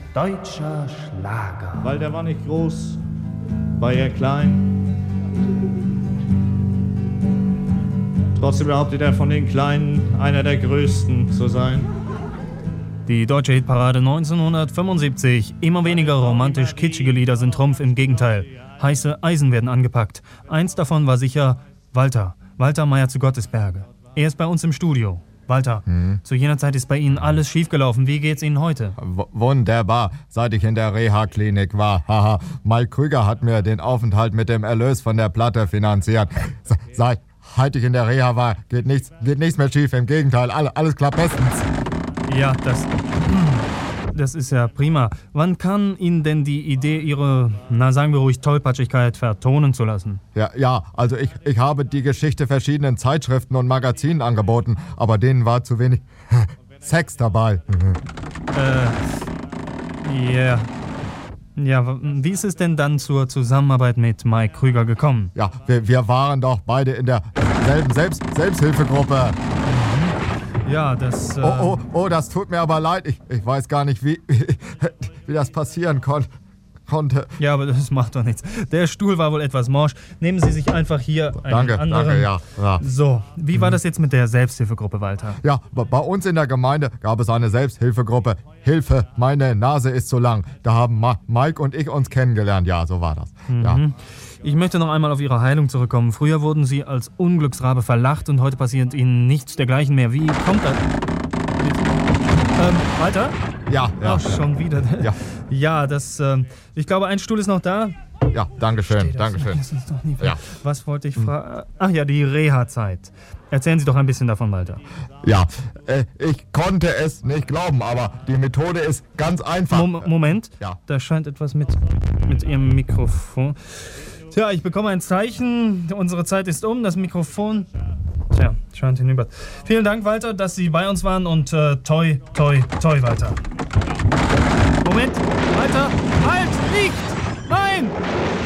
Deutscher Schlager. Weil der war nicht groß, war eher klein. Trotzdem behauptet er von den Kleinen, einer der Größten zu sein. Die deutsche Hitparade 1975. Immer weniger romantisch-kitschige Lieder sind Trumpf, im Gegenteil. Heiße Eisen werden angepackt. Eins davon war sicher Walter Meier zu Gottesberge. Er ist bei uns im Studio. Walter, zu jener Zeit ist bei Ihnen alles schiefgelaufen. Wie geht's Ihnen heute? Wunderbar, seit ich in der Reha-Klinik war. Haha, Mike Krüger hat mir den Aufenthalt mit dem Erlös von der Platte finanziert. Seit ich in der Reha war, geht nichts mehr schief. Im Gegenteil, alles klappt bestens. Ja, das ist ja prima. Wann kann Ihnen denn die Idee, Ihre, sagen wir ruhig, Tollpatschigkeit vertonen zu lassen? Ja, also ich habe die Geschichte verschiedenen Zeitschriften und Magazinen angeboten, aber denen war zu wenig Sex dabei. Ja, wie ist es denn dann zur Zusammenarbeit mit Mike Krüger gekommen? Ja, wir waren doch beide in derselben Selbsthilfegruppe. Ja, das... Oh, das tut mir aber leid. Ich weiß gar nicht, wie das passieren konnte. Ja, aber das macht doch nichts. Der Stuhl war wohl etwas morsch. Nehmen Sie sich einfach hier einen anderen. Danke, ja. So, wie war das jetzt mit der Selbsthilfegruppe, Walter? Ja, bei uns in der Gemeinde gab es eine Selbsthilfegruppe. Hilfe, meine Nase ist zu lang. Da haben Mike und ich uns kennengelernt. Ja, so war das. Ja. Ich möchte noch einmal auf Ihre Heilung zurückkommen. Früher wurden Sie als Unglücksrabe verlacht und heute passiert Ihnen nichts dergleichen mehr. Wie kommt das? Walter? Ja. Ach, schon wieder. Ja, ich glaube, ein Stuhl ist noch da. Ja, dankeschön. Ja. Was wollte ich fragen? Ach ja, die Reha-Zeit. Erzählen Sie doch ein bisschen davon, Walter. Ja, ich konnte es nicht glauben, aber die Methode ist ganz einfach. Moment, Ja. Da scheint etwas mit Ihrem Mikrofon. Tja, ich bekomme ein Zeichen. Unsere Zeit ist um. Das Mikrofon... Tja, scheint hinüber. Vielen Dank, Walter, dass Sie bei uns waren und toi, Walter. Moment, Walter, halt, liegt! Nein!